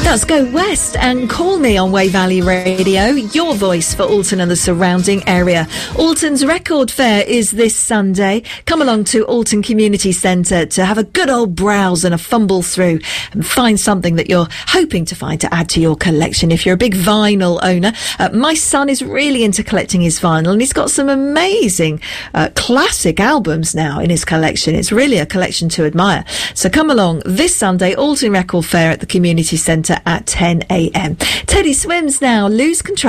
That's Go West and Call Me on Wey Valley Radio, your voice for Alton and the surrounding area. Alton's Record Fair is this Sunday. Come along to Alton Community Centre to have a good old browse and a fumble through and find something that you're hoping to find to add to your collection. If you're a big vinyl owner, my son is really into collecting his vinyl, and he's got some amazing classic albums now in his collection. It's really a collection to admire. So come along this Sunday, Alton Record Fair at the Community Centre at 10 a.m. Teddy Swims now, Lose Control.